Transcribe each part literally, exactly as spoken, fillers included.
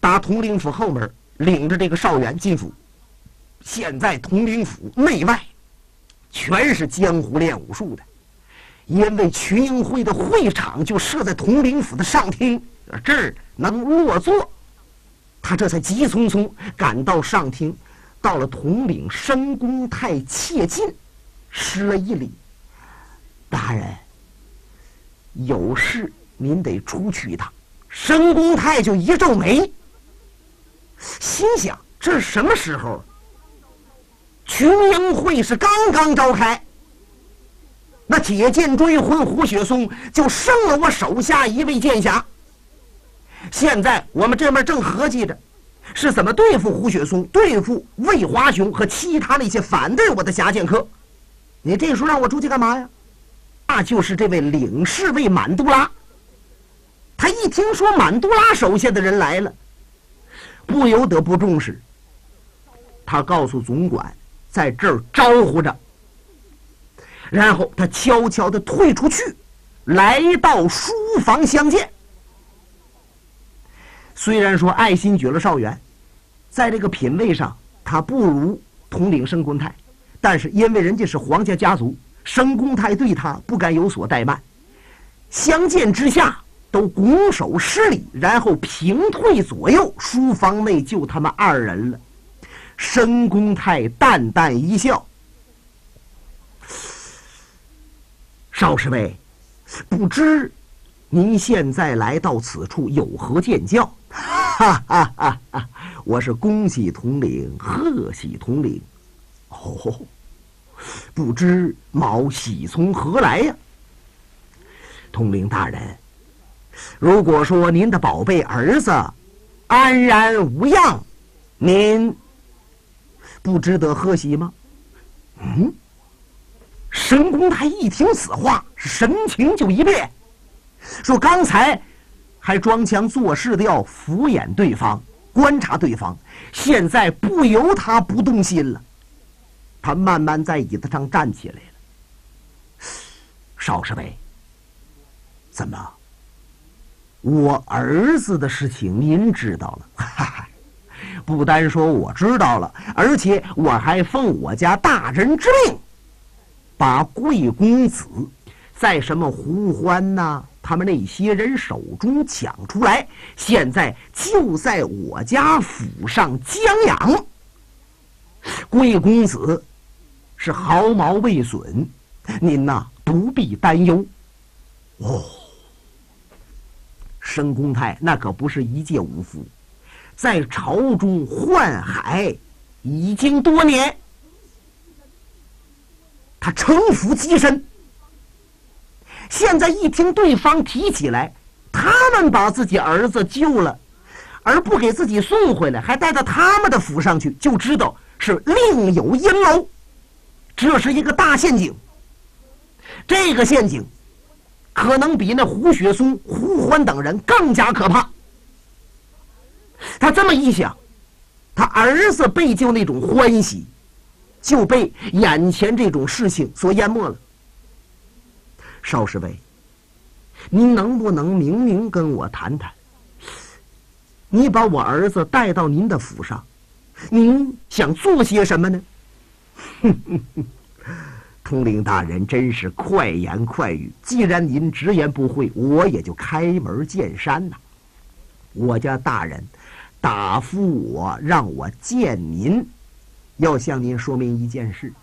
打统领府后门领着这个少元进府。现在统领府内外全是江湖练武术的，因为群英会的会场就设在统领府的上厅，这儿能落座。他这才急匆匆赶到上厅，到了统领申公泰切近，施了一礼：“大人，有事您得出去一趟。”申公泰就一皱眉，心想：这是什么时候？群英会是刚刚召开，那铁剑追魂胡雪松就生了我手下一位剑侠。现在我们这边正合计着是怎么对付胡雪松，对付魏华雄和其他那些反对我的侠剑客。你这时候让我出去干嘛呀？那就是这位领侍卫满都拉。他一听说满都拉手下的人来了，不由得不重视。他告诉总管在这儿招呼着，然后他悄悄地退出去，来到书房相见。虽然说爱新觉罗少元在这个品位上他不如统领申公泰，但是因为人家是皇家家族，申公泰对他不敢有所怠慢。相见之下都拱手施礼，然后平退左右，书房内就他们二人了。申公泰淡淡一笑：“少侍卫，不知您现在来到此处有何见教？”“哈哈哈哈，我是恭喜统领，贺喜统领。”“哦，不知毛喜从何来呀？”“统领大人，如果说您的宝贝儿子安然无恙，您不值得贺喜吗？”嗯，申公泰一听此话，神情就一变，说刚才还装腔作势的要敷衍对方，观察对方，现在不由他不动心了。他慢慢在椅子上站起来了。“少侍卫，怎么我儿子的事情您知道了？”“哈哈，不单说我知道了，而且我还奉我家大人之命，把贵公子在什么胡欢呐、他们那些人手中抢出来，现在就在我家府上将养。贵公子是毫毛未损，您呐不必担忧。”“哦，申公泰那可不是一介武夫，在朝中宦海已经多年，他城府极深。现在一听对方提起来，他们把自己儿子救了，而不给自己送回来，还带到他们的府上去，就知道是另有阴谋。这是一个大陷阱，这个陷阱可能比那胡雪松、胡欢等人更加可怕。他这么一想，他儿子被救那种欢喜就被眼前这种事情所淹没了。“少侍卫，您能不能明明跟我谈谈，你把我儿子带到您的府上，您想做些什么呢？”“哼哼哼，统领大人真是快言快语，既然您直言不讳，我也就开门见山呐。我家大人答复我让我见您，要向您说明一件事。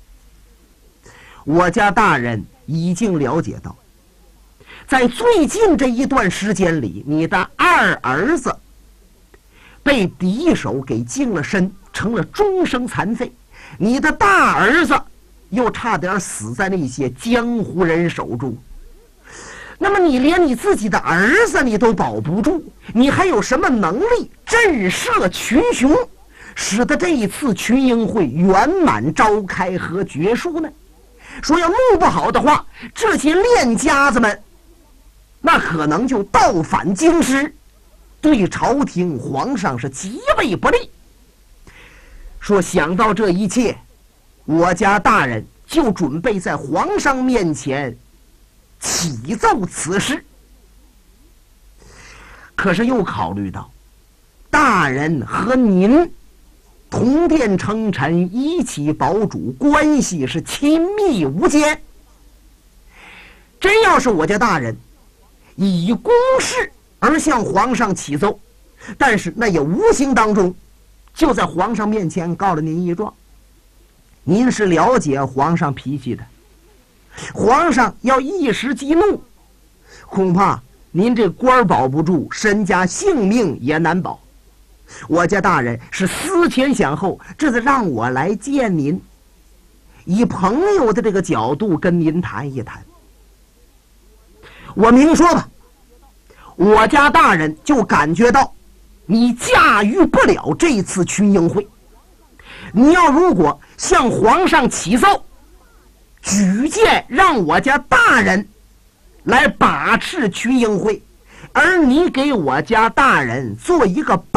我家大人已经了解到，在最近这一段时间里，你的二儿子被敌手给净了身，成了终生残废，你的大儿子又差点死在那些江湖人手中。那么你连你自己的儿子你都保不住，你还有什么能力震慑群雄，使得这一次群英会圆满召开和决术呢？说要弄不好的话，这些练家子们那可能就倒反京师，对朝廷皇上是极为不利。说想到这一切，我家大人就准备在皇上面前启奏此事。可是又考虑到大大人和您同殿称臣，一起保主，关系是亲密无间。真要是我家大人以公事而向皇上启奏，但是那也无形当中就在皇上面前告了您一状。您是了解皇上脾气的，皇上要一时激怒，恐怕您这官保不住，身家性命也难保。我家大人是思前想后，这次让我来见您，以朋友的这个角度跟您谈一谈。我明说吧，我家大人就感觉到你驾驭不了这次群英会，你要如果向皇上起奏，举荐让我家大人来把持群英会，而你给我家大人做一个